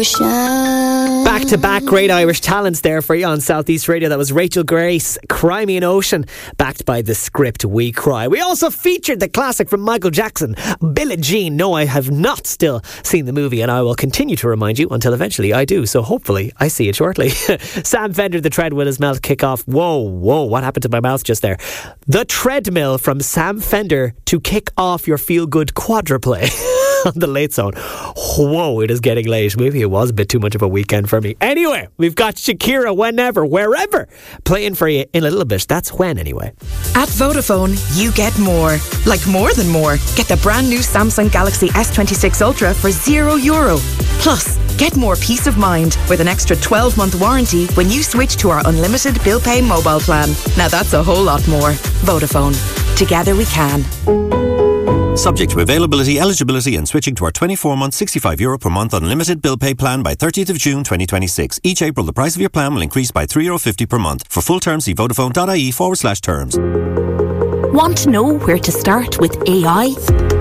Back to back great Irish talents there for you on Southeast Radio. That was Rachel Grace, Cry Me an Ocean, backed by the script We Cry. We also featured the classic from Michael Jackson, Billie Jean. No, I have not still seen the movie, and I will continue to remind you until eventually I do. So hopefully I see it shortly. Sam Fender, The Treadmill is mouth kick off. Whoa, what happened to my mouth just there? The Treadmill from Sam Fender to kick off your feel-good quadruplay. On the Late Zone. Whoa, it is getting late. Maybe it was a bit too much of a weekend for me. Anyway, we've got Shakira whenever, wherever, playing for you in a little bit. That's when, anyway. At Vodafone, you get more. Like more than more. Get the brand new Samsung Galaxy S26 Ultra for €0. Plus, get more peace of mind with an extra 12-month warranty when you switch to our unlimited bill pay mobile plan. Now that's a whole lot more. Vodafone. Together we can. Subject to availability, eligibility and switching to our 24-month €65 per month unlimited bill pay plan by 30th of June 2026. Each April the price of your plan will increase by €3.50 per month. For full terms see vodafone.ie/terms. Want to know where to start with AI?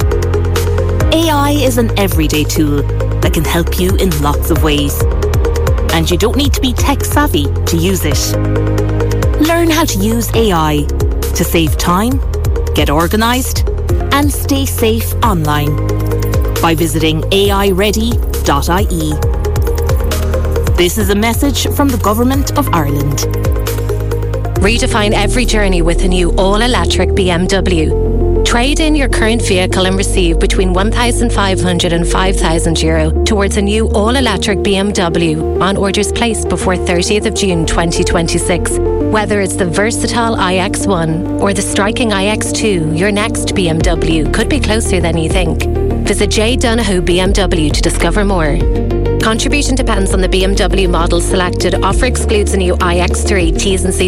AI is an everyday tool that can help you in lots of ways. And you don't need to be tech savvy to use it. Learn how to use AI to save time, get organised and stay safe online by visiting aiready.ie. This is a message from the Government of Ireland. Redefine every journey with a new all-electric BMW. Trade in your current vehicle and receive between €1,500 and €5,000 towards a new all-electric BMW on orders placed before 30th of June 2026. Whether it's the versatile iX1 or the striking iX2, your next BMW could be closer than you think. Visit J. Donoghue BMW to discover more. Contribution depends on the BMW model selected. Offer excludes a new iX3. T's and C's